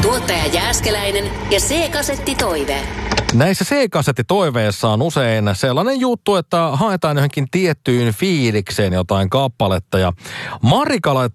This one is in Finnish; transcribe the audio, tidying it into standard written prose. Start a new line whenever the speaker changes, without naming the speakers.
Tuottaja Jääskeläinen ja C-kasettitoive.
Näissä C-kasettitoiveissa on usein sellainen juttu, että haetaan johonkin tiettyyn fiilikseen jotain kappaletta. Ja Marika